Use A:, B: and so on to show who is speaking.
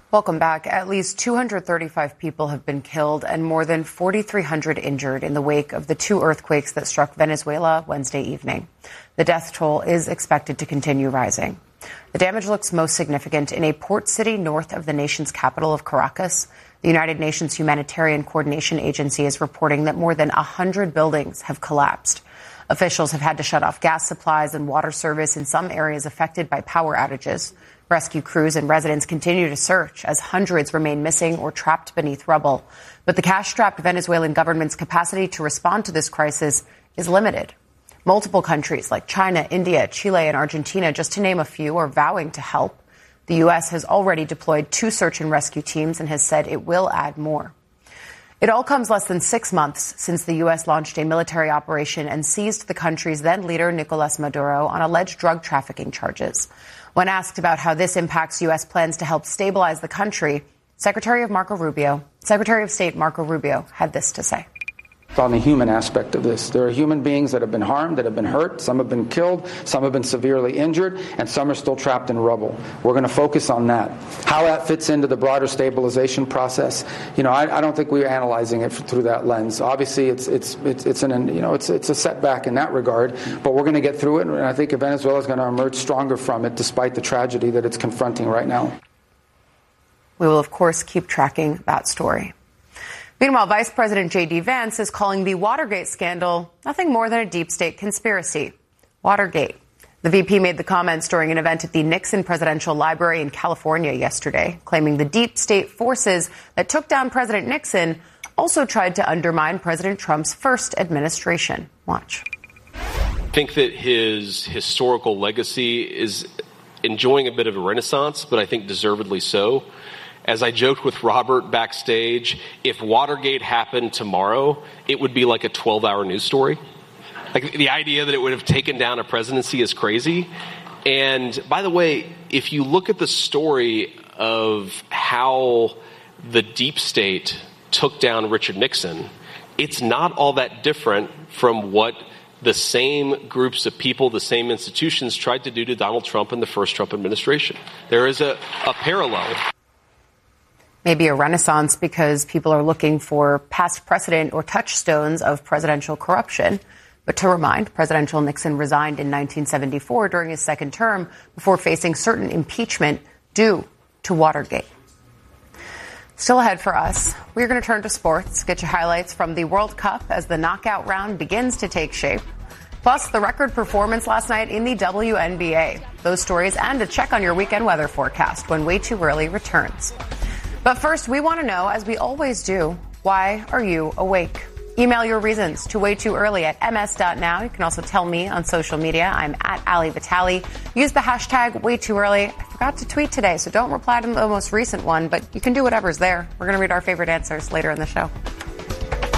A: Welcome back. At least 235 people have been killed and more than 4,300 injured in the wake of the two earthquakes that struck Venezuela Wednesday evening. The death toll is expected to continue rising. The damage looks most significant in a port city north of the nation's capital of Caracas. The United Nations Humanitarian Coordination Agency is reporting that more than 100 buildings have collapsed. Officials have had to shut off gas supplies and water service in some areas affected by power outages. Rescue crews and residents continue to search as hundreds remain missing or trapped beneath rubble. But the cash-strapped Venezuelan government's capacity to respond to this crisis is limited. Multiple countries like China, India, Chile, and Argentina, just to name a few, are vowing to help. The U.S. has already deployed 2 search and rescue teams and has said it will add more. It all comes less than 6 months since the U.S. launched a military operation and seized the country's then leader, Nicolas Maduro, on alleged drug trafficking charges. When asked about how this impacts U.S. plans to help stabilize the country, Secretary of State Marco Rubio had this to say.
B: On the human aspect of this, there are human beings that have been harmed, that have been hurt, some have been killed, some have been severely injured, and some are still trapped in rubble. We're going to focus on that. How that fits into the broader stabilization process, I don't think we're analyzing it through that lens. Obviously, it's a setback in that regard, but we're going to get through it, and I think Venezuela is going to emerge stronger from it, despite the tragedy that it's confronting right now.
A: We will, of course, keep tracking that story. Meanwhile, Vice President J.D. Vance is calling the Watergate scandal nothing more than a deep state conspiracy. Watergate. The VP made the comments during an event at the Nixon Presidential Library in California yesterday, claiming the deep state forces that took down President Nixon also tried to undermine President Trump's first administration. Watch.
C: I think that his historical legacy is enjoying a bit of a renaissance, but I think deservedly so. As I joked with Robert backstage, if Watergate happened tomorrow, it would be like a 12-hour news story. Like, the idea that it would have taken down a presidency is crazy. And by the way, if you look at the story of how the deep state took down Richard Nixon, it's not all that different from what the same groups of people, the same institutions tried to do to Donald Trump in the first Trump administration. There is a parallel.
A: Maybe a renaissance because people are looking for past precedent or touchstones of presidential corruption. But to remind, Presidential Nixon resigned in 1974 during his second term before facing certain impeachment due to Watergate. Still ahead for us, we're going to turn to sports, get you highlights from the World Cup as the knockout round begins to take shape. Plus, the record performance last night in the WNBA. Those stories and a check on your weekend weather forecast when Way Too Early returns. But first, we want to know, as we always do, why are you awake? Email your reasons to waytooearly@ms.now. You can also tell me on social media. I'm at Ali Vitale. Use the hashtag #WayTooEarly. I forgot to tweet today, so don't reply to the most recent one, but you can do whatever's there. We're going to read our favorite answers later in the show.